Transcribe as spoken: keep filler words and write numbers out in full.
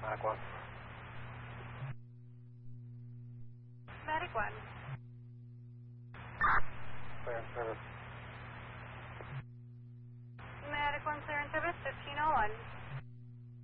Medic one. Medic one. Clear in service. Medic one, clear in service, fifteen oh one.